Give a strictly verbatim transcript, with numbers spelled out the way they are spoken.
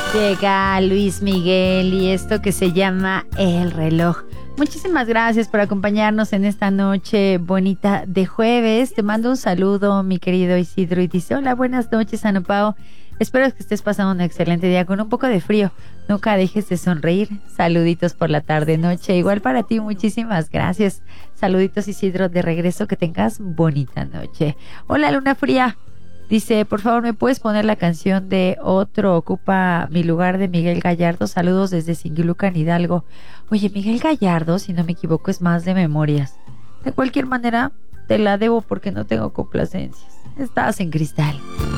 Llega Luis Miguel y esto que se llama El Reloj. Muchísimas gracias por acompañarnos en esta noche bonita de jueves. Te mando un saludo, mi querido Isidro, y dice: hola, buenas noches, Anopao. Espero que estés pasando un excelente día con un poco de frío. Nunca dejes de sonreír. Saluditos por la tarde noche. Igual para ti, muchísimas gracias. Saluditos, Isidro, de regreso. Que tengas bonita noche. Hola, Luna Fría. Dice: por favor, ¿me puedes poner la canción de Otro ocupa mi lugar de Miguel Gallardo? Saludos desde Singilucan, Hidalgo. Oye, Miguel Gallardo, si no me equivoco, es más de memorias. De cualquier manera, te la debo porque no tengo complacencias. Estás en cristal.